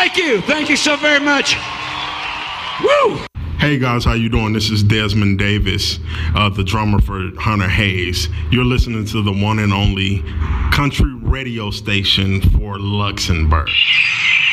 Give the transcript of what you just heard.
Thank you. Thank you so very much. Woo! Hey guys, how you doing? This is Desmond Davis, the drummer for Hunter Hayes. You're listening to the one and only country radio station for Luxembourg.